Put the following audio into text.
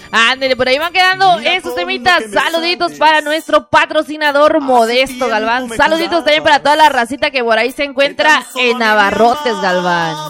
Ándale, por ahí van quedando esos temitas. Saluditos para nuestro patrocinador Modesto, Galván. Saluditos también para toda la racita que por ahí se encuentra en Abarrotes, Galván.